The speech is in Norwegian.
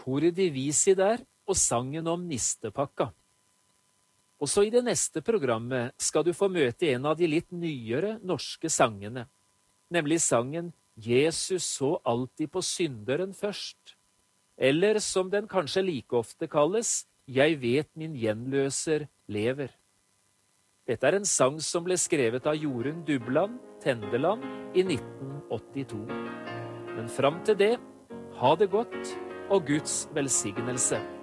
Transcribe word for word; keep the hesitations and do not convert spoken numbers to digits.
Cori Divisi der og sangen om nistepakka. Også i det neste programmet skal du få møte en av de litt nyere norske sangene, nemlig sangen Jesus så alltid på synderen først, eller som den kanskje like ofte kalles, Jeg vet min gjenløser lever. Dette er en sang som ble skrevet av Jorunn Dubland Tendeland i nitten åttito. Men fram til det, ha det godt og Guds velsignelse.